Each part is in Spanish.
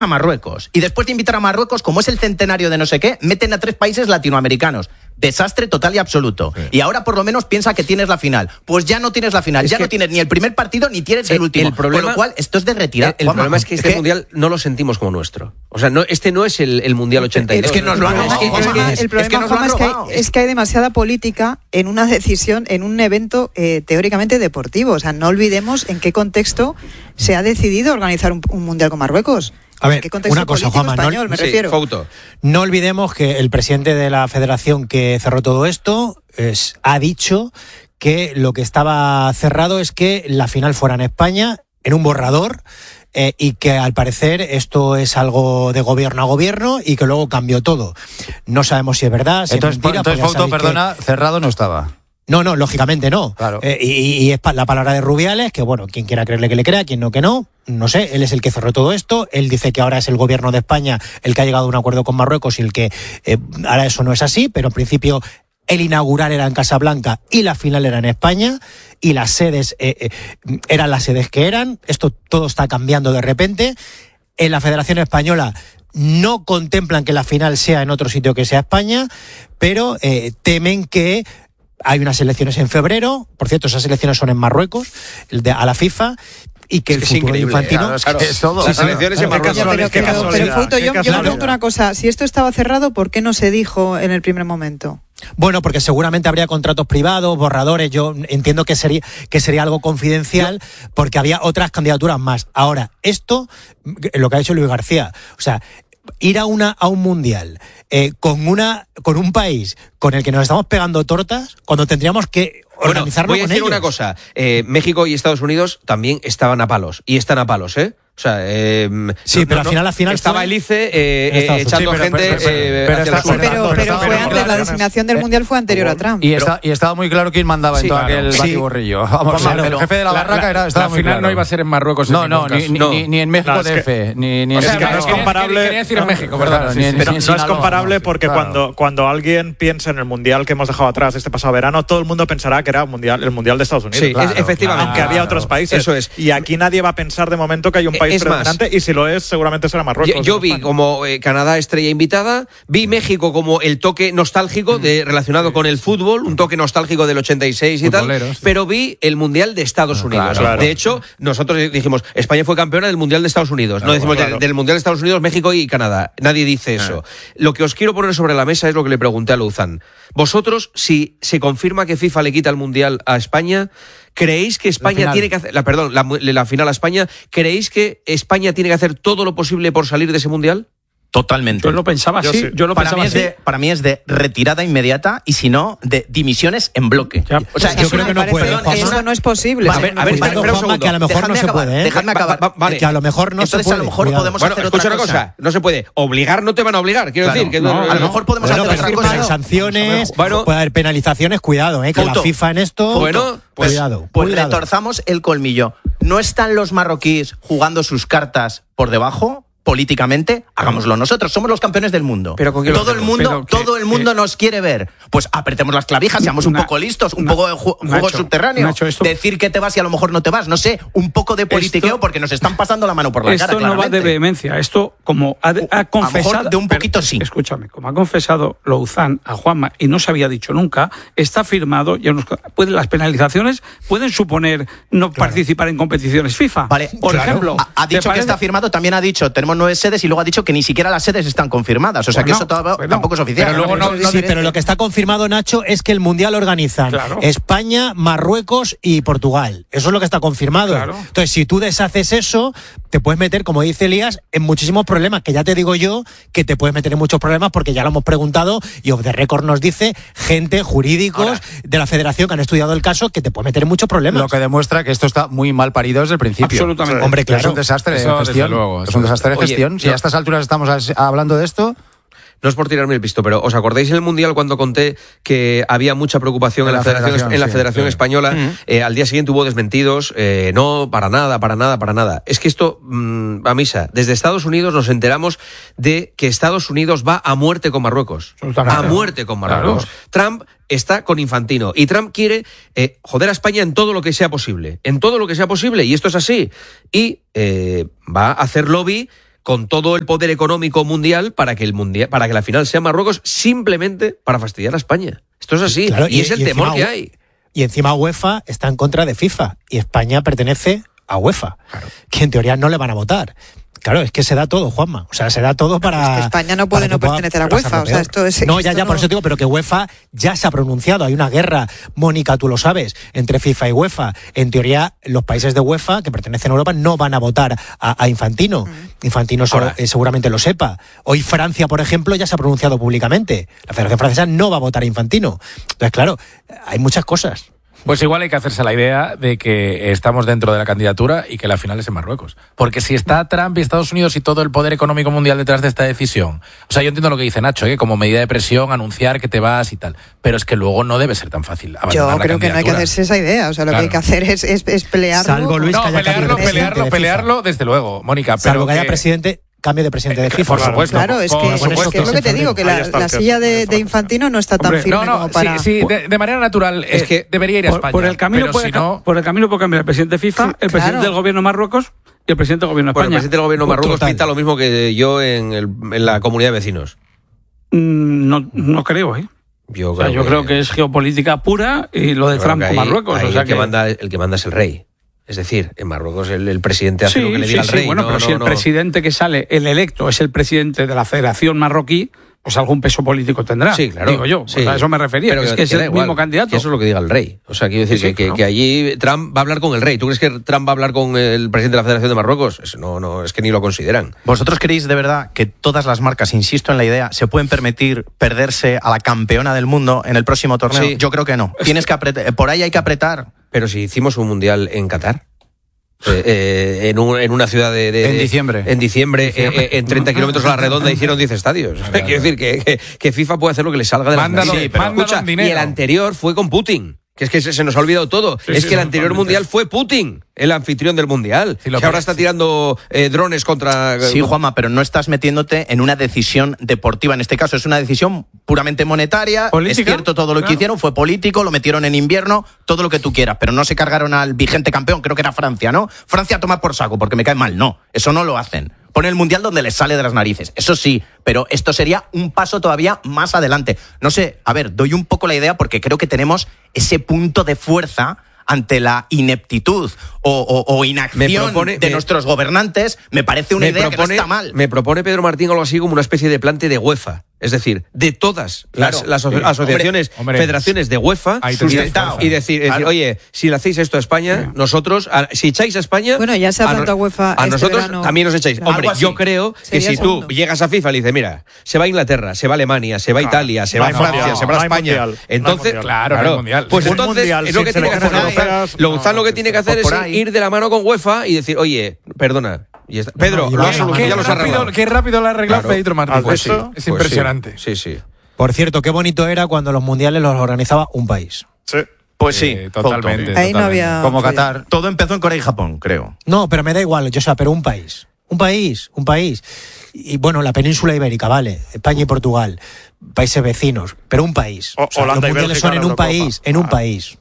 a Marruecos. Y después de invitar a Marruecos, como es el centenario de no sé qué, meten a 3 países latinoamericanos. Desastre total y absoluto. Sí. Y ahora por lo menos piensa que tienes la final. Pues ya no tienes la final, ya no tienes ni el primer partido ni tienes el último. El problema, con lo cual, esto es de retirar. El problema es que este mundial no lo sentimos como nuestro. O sea, este no es el mundial 82. Es que nos lo han robado. El problema es que hay demasiada política en una decisión, en un evento teóricamente deportivo. O sea, no olvidemos en qué contexto se ha decidido organizar un mundial con Marruecos. A ver, una cosa, Juanma, español, me refiero. No olvidemos que el presidente de la federación que cerró todo esto ha dicho que lo que estaba cerrado es que la final fuera en España, en un borrador, y que al parecer esto es algo de gobierno a gobierno y que luego cambió todo. No sabemos si es verdad, si entonces, es mentira. Entonces, Fausto, perdona, cerrado no estaba. No, lógicamente no. Claro. Y es la palabra de Rubiales, que bueno, quien quiera creerle que le crea, quien no que no. No sé, él es el que cerró todo esto. Él dice que ahora es el gobierno de España el que ha llegado a un acuerdo con Marruecos y el que ahora eso no es así, pero en principio el inaugural era en Casablanca y la final era en España y las sedes eran las sedes que eran. Esto todo está cambiando de repente. En la Federación Española no contemplan que la final sea en otro sitio que sea España, pero temen que hay unas elecciones en febrero, por cierto, esas elecciones son en Marruecos, a la FIFA, y que el futuro de Infantino... Es todo. Las elecciones en Marruecos. Pero Fausto, yo me pregunto una cosa, si esto estaba cerrado, ¿por qué no se dijo en el primer momento? Bueno, porque seguramente habría contratos privados, borradores, yo entiendo que sería algo confidencial, porque había otras candidaturas más. Ahora, esto, lo que ha hecho Luis García, o sea, ir a un mundial con un país con el que nos estamos pegando tortas, cuando tendríamos que organizarlo con ellos. Voy a decir una cosa, México y Estados Unidos también estaban a palos, y están a palos, O sea, sí, pero al final estaba Elice echando gente pero fue antes, la designación del mundial fue anterior a Trump. Y estaba muy claro quién mandaba en todo aquel batiborrillo. Vamos, el jefe de la barraca estaba muy claro. La final no iba a ser en Marruecos. Ni en México DF, ni en... Es que no es comparable. Quería decir en México, ¿verdad? Pero no es comparable porque cuando alguien piensa en el mundial que hemos dejado atrás este pasado verano, todo el mundo pensará que era el mundial de Estados Unidos. Sí, efectivamente. Aunque había otros países. Eso es. Y aquí nadie va a pensar de momento que hay un país predominante, y si lo es, seguramente será Marruecos. Yo vi como Canadá estrella invitada, vi México como el toque nostálgico relacionado con el fútbol, un toque nostálgico del 86 y tal, pero vi el Mundial de Estados Unidos. Claro. De hecho, nosotros dijimos, España fue campeona del Mundial de Estados Unidos. No decimos del Mundial de Estados Unidos, México y Canadá. Nadie dice eso. Lo que os quiero poner sobre la mesa es lo que le pregunté a Luzán. Vosotros, si se confirma que FIFA le quita el Mundial a España, ¿creéis que España tiene que hacer la final a España? ¿Creéis que España tiene que hacer todo lo posible por salir de ese mundial? Totalmente. Yo lo pensaba así. Para mí es de retirada inmediata y si no, de dimisiones en bloque. Ya, o sea, yo creo que no puede. Eso no es posible. Vale, a ver, que a lo mejor no se puede. Dejadme acabar. Vale. Que a lo mejor no se puede. Entonces a lo mejor podemos hacer otra cosa. Escucha una cosa, no se puede. Obligar no te van a obligar, quiero decir. Que a lo mejor podemos hacer otra cosa. Hay sanciones, puede haber penalizaciones, cuidado, que la FIFA en esto... Cuidado. Pues retorzamos el colmillo. ¿No están los marroquíes jugando sus cartas por debajo? Políticamente, hagámoslo nosotros, somos los campeones del mundo. Pero todo el mundo nos quiere ver. Pues apretemos las clavijas, seamos un poco listos, un poco de juego subterráneo. Nacho, decir que te vas y a lo mejor no te vas, no sé, un poco de politiqueo porque nos están pasando la mano por la cara. Esto no va de vehemencia, esto como ha confesado... A lo mejor de un poquito sí. Escúchame, como ha confesado Louzán a Juanma y no se había dicho nunca, está firmado, las penalizaciones pueden suponer no participar en competiciones FIFA. Vale, por ejemplo. Ha dicho que está firmado, también ha dicho, tenemos 9 sedes y luego ha dicho que ni siquiera las sedes están confirmadas. O sea que eso tampoco es oficial. Pero lo que está confirmado, Nacho, es que el Mundial organizan España, Marruecos y Portugal. Eso es lo que está confirmado. Claro. Entonces, si tú deshaces eso, te puedes meter, como dice Elías, en muchísimos problemas, que ya te digo yo que te puedes meter en muchos problemas porque ya lo hemos preguntado y Off the Record nos dice gente, jurídicos de la Federación que han estudiado el caso, que te puede meter en muchos problemas. Lo que demuestra que esto está muy mal parido desde el principio. Absolutamente. Hombre, claro. Es un desastre de gestión. Es un desastre de gestión. Si a estas alturas estamos hablando de esto... No es por tirarme el pisto, pero ¿os acordáis en el Mundial cuando conté que había mucha preocupación en la Federación Española? Al día siguiente hubo desmentidos. No, para nada. Es que esto, a misa. Desde Estados Unidos nos enteramos de que Estados Unidos va a muerte con Marruecos. A muerte con Marruecos. Claro. Trump está con Infantino y Trump quiere joder a España en todo lo que sea posible. Y esto es así. Y va a hacer lobby con todo el poder económico mundial para que la final sea Marruecos, simplemente para fastidiar a España. Esto es así, claro, y es el temor que hay. Y encima UEFA está en contra de FIFA y España pertenece a UEFA, claro, que en teoría no le van a votar. Claro, es que se da todo, Juanma. O sea, se da todo para... Es que España no puede no pertenecer a UEFA. O sea, esto es... No, ya, por eso digo, pero que UEFA ya se ha pronunciado. Hay una guerra, Mónica, tú lo sabes, entre FIFA y UEFA. En teoría, los países de UEFA que pertenecen a Europa no van a votar a Infantino. Infantino seguramente lo sepa. Hoy Francia, por ejemplo, ya se ha pronunciado públicamente. La Federación Francesa no va a votar a Infantino. Entonces, claro, hay muchas cosas. Pues igual hay que hacerse la idea de que estamos dentro de la candidatura y que la final es en Marruecos. Porque si está Trump y Estados Unidos y todo el poder económico mundial detrás de esta decisión, o sea, yo entiendo lo que dice Nacho, como medida de presión, anunciar que te vas y tal, pero es que luego no debe ser tan fácil abandonar Yo creo que no hay que hacerse esa idea, o sea, lo que hay que hacer es pelearlo. Salvo Luis, no, pelearlo, desde luego, Mónica. Salvo que haya cambio de presidente de FIFA. Por supuesto. Claro, es que es lo que te digo, que la silla de Infantino no está tan firme como para... Sí, de manera natural es que debería ir a España. Por el camino puede cambiar el presidente de FIFA, el presidente del gobierno de Marruecos y el presidente del gobierno de España. Bueno, el presidente del gobierno de Marruecos pinta lo mismo que yo en la comunidad de vecinos. No creo, Yo creo que es geopolítica pura y lo de Trump con Marruecos. El que manda es el rey. Es decir, en Marruecos el presidente hace lo que le diga al rey. Bueno, pero si el presidente que sale, el electo, es el presidente de la Federación Marroquí, pues algún peso político tendrá. Sí, claro. Digo yo. Sí. O sea, a eso me refería. Pero es que es el mismo candidato. Que eso es lo que diga el rey. O sea, quiero decir que allí Trump va a hablar con el rey. ¿Tú crees que Trump va a hablar con el presidente de la Federación de Marruecos? Eso no, es que ni lo consideran. ¿Vosotros creéis de verdad que todas las marcas, insisto en la idea, se pueden permitir perderse a la campeona del mundo en el próximo torneo? Sí. Yo creo que no. Tienes que apretar. Por ahí hay que apretar. Pero si hicimos un mundial en Qatar. En una ciudad en diciembre. En 30 kilómetros a la redonda hicieron 10 estadios. Quiero decir que FIFA puede hacer lo que le salga de las manos. Escucha, y el anterior fue con Putin. Que es que se nos ha olvidado todo. El anterior mundial fue Putin, el anfitrión del mundial. Que ahora está tirando drones contra... Sí, Juanma, pero no estás metiéndote en una decisión deportiva. En este caso es una decisión puramente monetaria. ¿Política? Es cierto, todo lo que hicieron fue político, lo metieron en invierno, todo lo que tú quieras, pero no se cargaron al vigente campeón, creo que era Francia, ¿no? Francia toma por saco porque me cae mal. No, eso no lo hacen. Pone el mundial donde les sale de las narices. Eso sí, pero esto sería un paso todavía más adelante. No sé, a ver, doy un poco la idea porque creo que tenemos ese punto de fuerza ante la ineptitud o inacción de nuestros gobernantes. Me parece una idea que no está mal. Me propone Pedro Martín algo así como una especie de plante de UEFA. Es decir, de todas las asociaciones, federaciones de UEFA, y decir, oye, si le hacéis esto a España, nosotros, si echáis a España... Bueno, ya se ha plantado UEFA a nosotros también nos echáis. Hombre, yo creo que si tú llegas a FIFA y le dices, mira, se va a Inglaterra, se va a Alemania, se va a Italia, se va a Francia, se va a España, entonces, claro, pues entonces es lo que tiene que hacer Louzán. Lo que tiene que hacer es ir de la mano con UEFA y decir, oye, perdona. Pedro, qué rápido lo ha arreglado Pedro Martín. Es impresionante. Sí. Por cierto, qué bonito era cuando los mundiales los organizaba un país. Sí. Pues sí, totalmente. Ahí no había... Como Qatar. Todo empezó en Corea y Japón, creo. No, pero me da igual, pero un país. Un país. Y bueno, la península ibérica, vale. España y Portugal. Países vecinos. Pero un país. Los mundiales son en un país. En un país.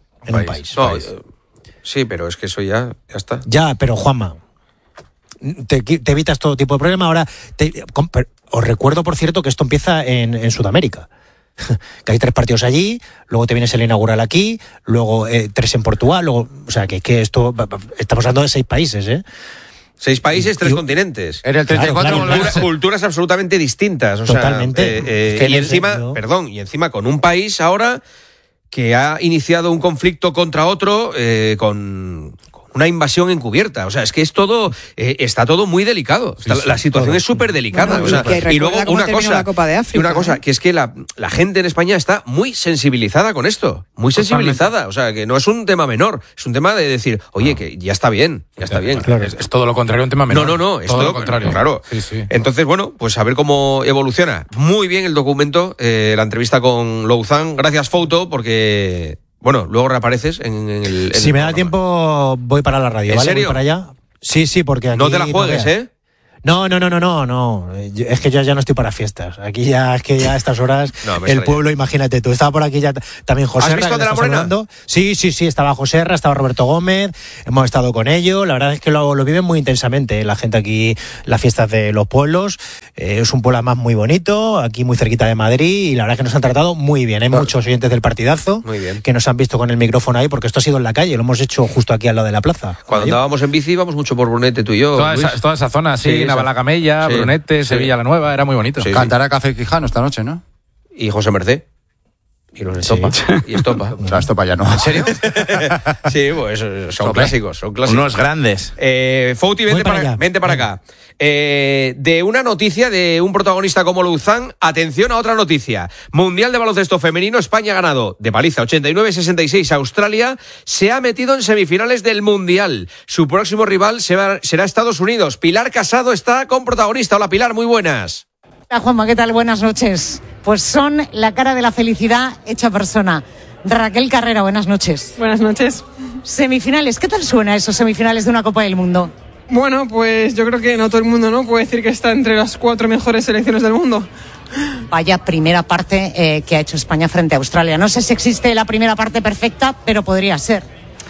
Sí, pero es que eso ya está. Ya, pero Juanma, te evitas todo tipo de problema. Ahora, os recuerdo, por cierto, que esto empieza en Sudamérica. Que hay 3 partidos allí, luego te vienes el inaugural aquí, luego 3 en Portugal, luego, o sea, que esto, estamos hablando de 6 países, 6 países, 3 continentes. En el 34 culturas absolutamente distintas. O totalmente. Sea, y encima con un país ahora que ha iniciado un conflicto contra otro con una invasión encubierta. O sea, es que es todo, está todo muy delicado. La situación es súper delicada. Bueno, y luego una cosa, que es que la gente en España está muy sensibilizada con esto. Muy sensibilizada. O sea, que no es un tema menor. Es un tema de decir, oye, que ya está bien. Claro. Es todo lo contrario, un tema menor. No, es todo lo contrario. Claro. Sí. Entonces, bueno, pues a ver cómo evoluciona. Muy bien el documento, la entrevista con Louzán. Gracias, Fouto, porque... Bueno, luego reapareces en el... Si me da tiempo, voy para la radio, ¿vale? ¿En serio? Voy para allá. Sí, porque aquí... No te la juegues, No. Es que yo ya no estoy para fiestas. Aquí ya es que ya a estas horas el pueblo, imagínate tú. Estaba por aquí ya también José. ¿Has visto de la Morena? Sí. Estaba José, estaba Roberto Gómez. Hemos estado con ellos. La verdad es que lo viven muy intensamente la gente aquí, las fiestas de los pueblos. Es un pueblo además muy bonito, aquí muy cerquita de Madrid, y la verdad es que nos han tratado muy bien. Hay muchos oyentes del partidazo que nos han visto con el micrófono ahí, porque esto ha sido en la calle, lo hemos hecho justo aquí al lado de la plaza. Cuando andábamos en bici íbamos mucho por Brunete, tú y yo. Toda esa zona, sí, Navalacamella, Brunete, Sevilla la Nueva, era muy bonito. Cantará Café Quijano esta noche, ¿no? Y José Mercé. Y los Estopa. Y Estopa. O sea, Estopa ya no. ¿En serio? Sí, pues son clásicos. Unos grandes. Fouti, vente para acá. De una noticia de un protagonista como Louzán, atención a otra noticia. Mundial de baloncesto femenino, España ha ganado de paliza 89-66 a Australia, se ha metido en semifinales del Mundial. Su próximo rival será Estados Unidos. Pilar Casado está con protagonista. Hola Pilar, muy buenas. Hola Juanma, ¿qué tal? Buenas noches. Pues son la cara de la felicidad hecha persona. Raquel Carrera, buenas noches. Buenas noches. Semifinales, ¿qué tal suena esos semifinales de una Copa del Mundo? Bueno, pues yo creo que no todo el mundo no puede decir que está entre las 4 mejores selecciones del mundo. Vaya primera parte que ha hecho España frente a Australia. No sé si existe la primera parte perfecta, pero podría ser.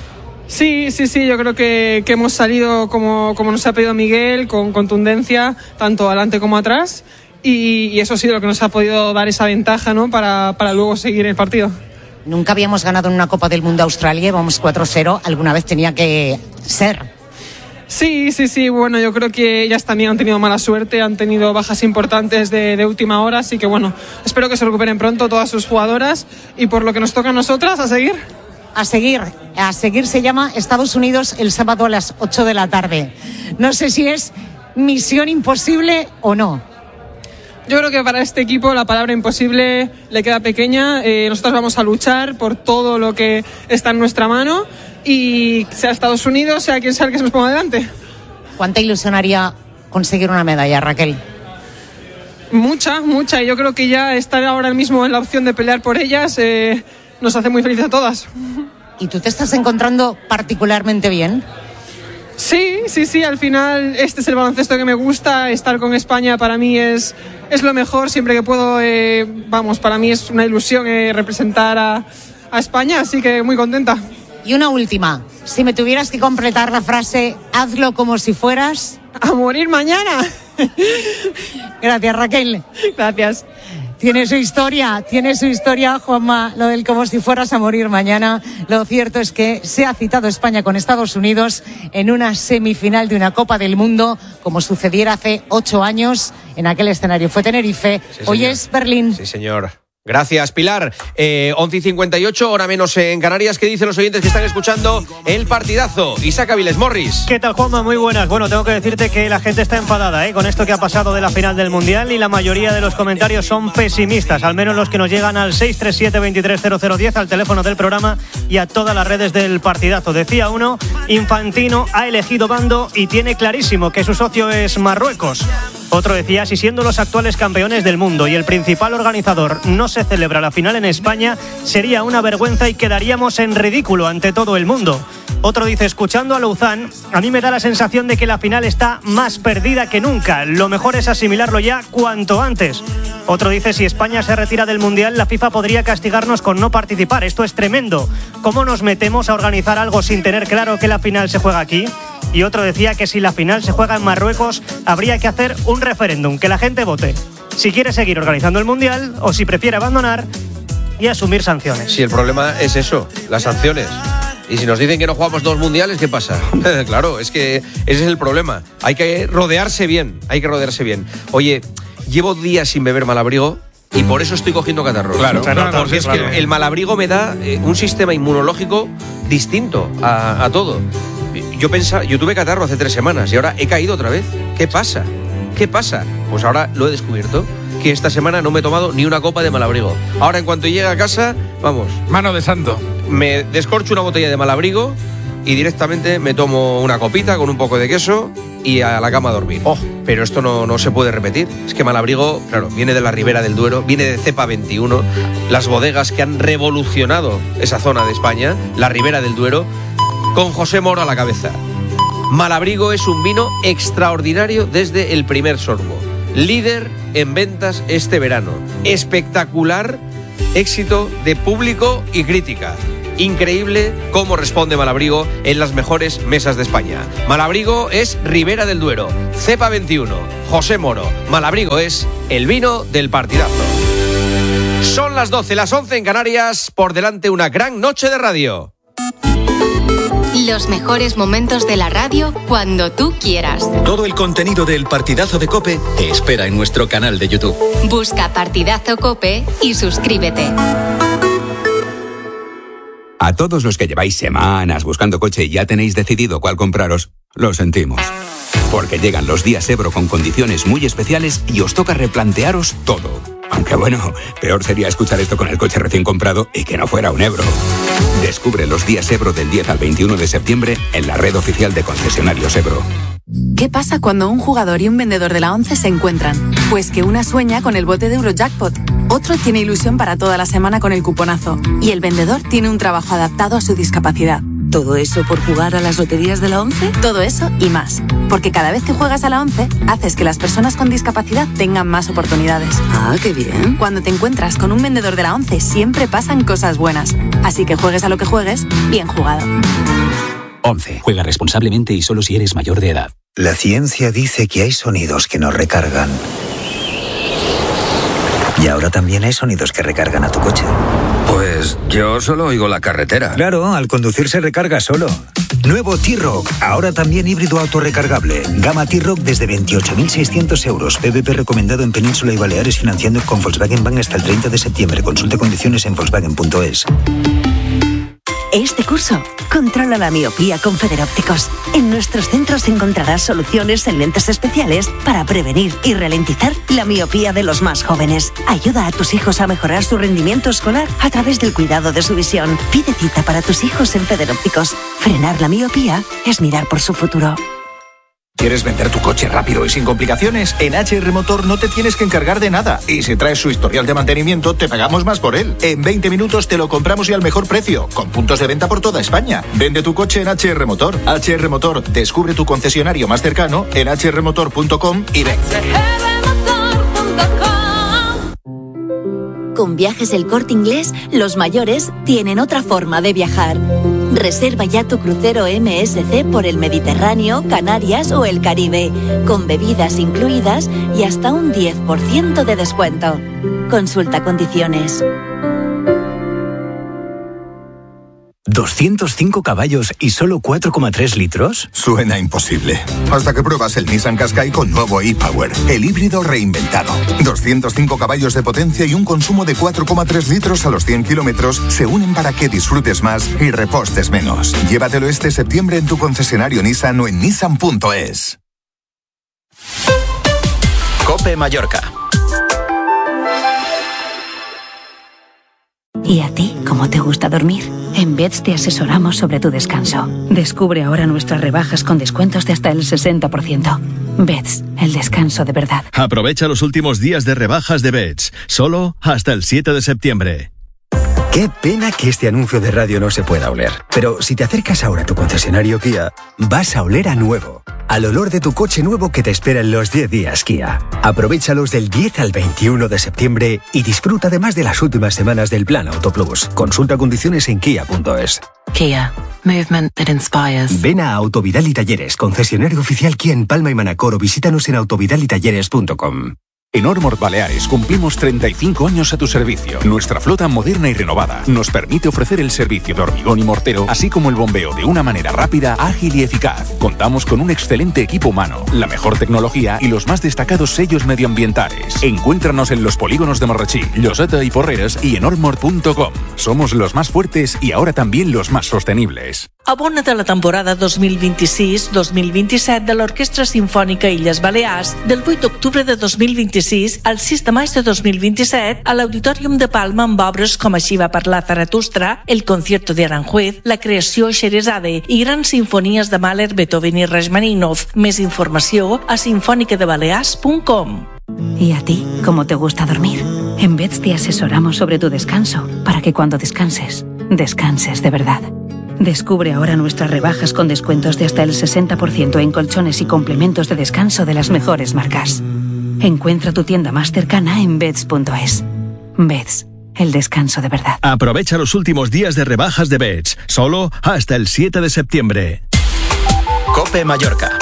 Sí, yo creo que hemos salido como nos ha pedido Miguel, con contundencia, tanto adelante como atrás. Y eso ha sido lo que nos ha podido dar esa ventaja, ¿no? Para luego seguir el partido. Nunca habíamos ganado en una Copa del Mundo a Australia, vamos 4-0, alguna vez tenía que ser. Sí, bueno, yo creo que ellas también han tenido mala suerte, han tenido bajas importantes de última hora, así que bueno, espero que se recuperen pronto todas sus jugadoras, y por lo que nos toca a nosotras, a seguir. A seguir se llama Estados Unidos el sábado a las 8 de la tarde. No sé si es misión imposible o no. Yo creo que para este equipo la palabra imposible le queda pequeña. Nosotros vamos a luchar por todo lo que está en nuestra mano, y sea Estados Unidos, sea quien sea el que se nos ponga adelante. ¿Cuánta ilusión haría conseguir una medalla, Raquel? Mucha, y yo creo que ya estar ahora mismo en la opción de pelear por ellas nos hace muy felices a todas. ¿Y tú te estás encontrando particularmente bien? Sí, al final este es el baloncesto que me gusta, estar con España para mí es lo mejor, siempre que puedo, para mí es una ilusión representar a España, así que muy contenta. Y una última, si me tuvieras que completar la frase, hazlo como si fueras... ¡A morir mañana! Gracias, Raquel. Gracias. Tiene su historia, Juanma, lo del como si fueras a morir mañana. Lo cierto es que se ha citado España con Estados Unidos en una semifinal de una Copa del Mundo, como sucediera hace 8 años. En aquel escenario fue Tenerife, sí, hoy es Berlín. Sí, señor. Gracias, Pilar. 11:58, hora menos en Canarias. ¿Qué dicen los oyentes que están escuchando el partidazo? Isaac Aviles Morris. ¿Qué tal, Juanma? Muy buenas. Bueno, tengo que decirte que la gente está enfadada con esto que ha pasado de la final del Mundial, y la mayoría de los comentarios son pesimistas, al menos los que nos llegan al 637-230010, al teléfono del programa, y a todas las redes del partidazo. Decía uno, Infantino ha elegido bando y tiene clarísimo que su socio es Marruecos. Otro decía, si siendo los actuales campeones del mundo y el principal organizador no se celebra la final en España, sería una vergüenza y quedaríamos en ridículo ante todo el mundo. Otro dice, escuchando a Louzán, a mí me da la sensación de que la final está más perdida que nunca. Lo mejor es asimilarlo ya cuanto antes. Otro dice, si España se retira del Mundial, la FIFA podría castigarnos con no participar. Esto es tremendo. ¿Cómo nos metemos a organizar algo sin tener claro que la final se juega aquí? Y otro decía que si la final se juega en Marruecos, habría que hacer un referéndum, que la gente vote si quiere seguir organizando el Mundial o si prefiere abandonar y asumir sanciones. Sí, el problema es eso, las sanciones. Y si nos dicen que no jugamos 2 mundiales, ¿qué pasa? Claro, es que ese es el problema. Hay que rodearse bien. Oye, llevo días sin beber Malabrigo y por eso estoy cogiendo catarros. Claro, porque es que el Malabrigo me da un sistema inmunológico distinto a todo. Yo tuve catarro hace 3 semanas y ahora he caído otra vez. ¿Qué pasa? Pues ahora lo he descubierto, que esta semana no me he tomado ni una copa de Malabrigo. Ahora, en cuanto llegue a casa, vamos, mano de santo, me descorcho una botella de Malabrigo y directamente me tomo una copita con un poco de queso y a la cama a dormir. Pero esto no se puede repetir. Es que Malabrigo, claro, viene de la Ribera del Duero, viene de Cepa 21, las bodegas que han revolucionado esa zona de España, la Ribera del Duero, con José Moro a la cabeza. Malabrigo es un vino extraordinario desde el primer sorbo. Líder en ventas este verano. Espectacular éxito de público y crítica. Increíble cómo responde Malabrigo en las mejores mesas de España. Malabrigo es Ribera del Duero, Cepa 21, José Moro. Malabrigo es el vino del partidazo. Son las 12, las 11 en Canarias, por delante una gran noche de radio. Los mejores momentos de la radio cuando tú quieras. Todo el contenido del Partidazo de COPE te espera en nuestro canal de YouTube. Busca Partidazo COPE y suscríbete. A todos los que lleváis semanas buscando coche y ya tenéis decidido cuál compraros, lo sentimos. Porque llegan los días Ebro con condiciones muy especiales y os toca replantearos todo. Aunque bueno, peor sería escuchar esto con el coche recién comprado y que no fuera un Ebro. Descubre los días Ebro del 10 al 21 de septiembre en la red oficial de concesionarios Ebro. ¿Qué pasa cuando un jugador y un vendedor de la 11 se encuentran? Pues que una sueña con el bote de Eurojackpot, otro tiene ilusión para toda la semana con el cuponazo y el vendedor tiene un trabajo adaptado a su discapacidad. ¿Todo eso por jugar a las loterías de la 11? Todo eso y más. Porque cada vez que juegas a la 11, haces que las personas con discapacidad tengan más oportunidades. Ah, qué bien. Cuando te encuentras con un vendedor de la 11, siempre pasan cosas buenas. Así que juegues a lo que juegues, bien jugado. 11. Juega responsablemente y solo si eres mayor de edad. La ciencia dice que hay sonidos que nos recargan. Y ahora también hay sonidos que recargan a tu coche. Pues yo solo oigo la carretera. Claro, al conducir se recarga solo. Nuevo T-Roc, ahora también híbrido autorrecargable. Gama T-Roc desde 28.600 euros. PVP recomendado en Península y Baleares, financiando con Volkswagen Bank hasta el 30 de septiembre. Consulte condiciones en Volkswagen.es. Este curso, controla la miopía con Federópticos. En nuestros centros encontrarás soluciones en lentes especiales para prevenir y ralentizar la miopía de los más jóvenes. Ayuda a tus hijos a mejorar su rendimiento escolar a través del cuidado de su visión. Pide cita para tus hijos en Federópticos. Frenar la miopía es mirar por su futuro. ¿Quieres vender tu coche rápido y sin complicaciones? En HR Motor no te tienes que encargar de nada. Y si traes su historial de mantenimiento, te pagamos más por él. En 20 minutos te lo compramos y al mejor precio, con puntos de venta por toda España. Vende tu coche en HR Motor. HR Motor, descubre tu concesionario más cercano en hrmotor.com y ven. Con Viajes El Corte Inglés, los mayores tienen otra forma de viajar. Reserva ya tu crucero MSC por el Mediterráneo, Canarias o el Caribe, con bebidas incluidas y hasta un 10% de descuento. Consulta condiciones. 205 caballos y solo 4,3 litros. Suena imposible. Hasta que pruebas el Nissan Qashqai con nuevo e-Power, el híbrido reinventado. 205 caballos de potencia y un consumo de 4,3 litros a los 100 kilómetros se unen para que disfrutes más y repostes menos. Llévatelo este septiembre en tu concesionario Nissan o en nissan.es. COPE Mallorca. ¿Y a ti, cómo te gusta dormir? En Beds te asesoramos sobre tu descanso. Descubre ahora nuestras rebajas con descuentos de hasta el 60%. Beds, el descanso de verdad. Aprovecha los últimos días de rebajas de Beds, solo hasta el 7 de septiembre. Qué pena que este anuncio de radio no se pueda oler. Pero si te acercas ahora a tu concesionario Kia, vas a oler a nuevo. Al olor de tu coche nuevo que te espera en los 10 días Kia. Aprovéchalos del 10 al 21 de septiembre y disfruta además de las últimas semanas del Plan Auto Plus. Consulta condiciones en kia.es. Kia. Movement that inspires. Ven a Autovidal y Talleres, concesionario oficial Kia en Palma y Manacor, o visítanos en autovidalitalleres.com. En Ormord Baleares cumplimos 35 años a tu servicio. Nuestra flota moderna y renovada nos permite ofrecer el servicio de hormigón y mortero, así como el bombeo de una manera rápida, ágil y eficaz. Contamos con un excelente equipo humano, la mejor tecnología y los más destacados sellos medioambientales. Encuéntranos en los polígonos de Marratxí, Lloseta y Porreres y en ormord.com. Somos los más fuertes y ahora también los más sostenibles. Abona't a la temporada 2026-2027 de l'Orquestra Simfònica Illes Balears del 8 d'octubre de 2026 al 6 de maig de 2027 a l'Auditorium de Palma amb obres com Així va parlar Zaratustra, El concierto de Aranjuez, La creació Xerezade i grans sinfonies de Mahler, Beethoven i Rachmaninoff. Més informació a sinfonicadebalears.com. ¿Y a ti, cómo te gusta dormir? En Beds te asesoramos sobre tu descanso para que cuando descanses, descanses de verdad. Descubre ahora nuestras rebajas con descuentos de hasta el 60% en colchones y complementos de descanso de las mejores marcas. Encuentra tu tienda más cercana en Beds.es. Beds, el descanso de verdad. Aprovecha los últimos días de rebajas de Beds, solo hasta el 7 de septiembre. COPE Mallorca.